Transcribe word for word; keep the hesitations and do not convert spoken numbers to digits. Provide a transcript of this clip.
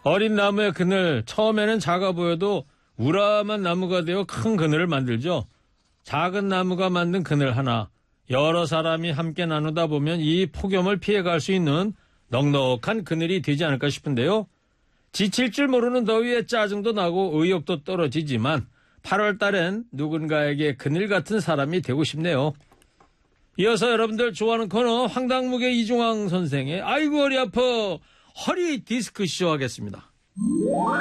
어린 나무의 그늘, 처음에는 작아 보여도 우람한 나무가 되어 큰 그늘을 만들죠. 작은 나무가 만든 그늘 하나, 여러 사람이 함께 나누다 보면 이 폭염을 피해갈 수 있는 넉넉한 그늘이 되지 않을까 싶은데요. 지칠 줄 모르는 더위에 짜증도 나고 의욕도 떨어지지만 팔월 달엔 누군가에게 그늘 같은 사람이 되고 싶네요. 이어서 여러분들 좋아하는 코너 황당무계 이중황 선생의 아이고 허리 아파 허리 디스크쇼 하겠습니다.